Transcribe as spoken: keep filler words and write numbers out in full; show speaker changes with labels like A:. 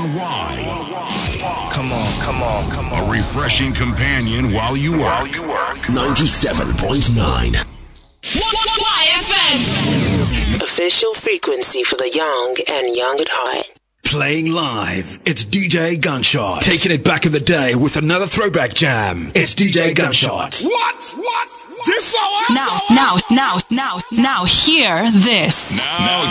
A: on Y.
B: Come on, come on, come on.
A: A refreshing companion while you work.
B: While you work.
A: ninety-seven point nine.
C: Y F M.
D: Official frequency for the young and young at heart.
E: Playing live, it's D J Gunshot. Taking it back in the day with another throwback jam. It's D J Gunshot.
F: What? What? This hour?
C: Now, now, now, now, now, hear this.
A: Now,